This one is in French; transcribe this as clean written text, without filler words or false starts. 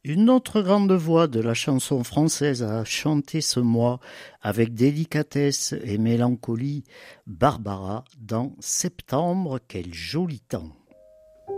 Une autre grande voix de la chanson française a chanté ce mois avec délicatesse et mélancolie Barbara dans Septembre, quel joli temps.